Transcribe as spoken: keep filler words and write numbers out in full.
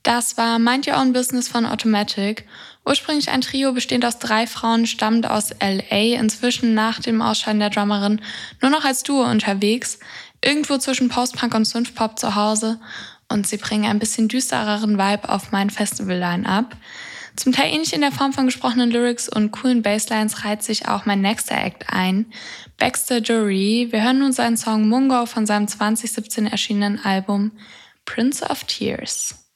Das war Mind Your Own Business von Automatic. Ursprünglich ein Trio bestehend aus drei Frauen, stammend aus L A, inzwischen nach dem Ausscheiden der Drummerin nur noch als Duo unterwegs, irgendwo zwischen Post-Punk und Synthpop zu Hause, und sie bringen ein bisschen düstereren Vibe auf mein Festival-Line-Up. Zum Teil ähnlich in der Form von gesprochenen Lyrics und coolen Basslines reiht sich auch mein nächster Act ein, Baxter Dury. Wir hören nun seinen Song Mungo von seinem zwanzig siebzehn erschienenen Album Prince of Tears.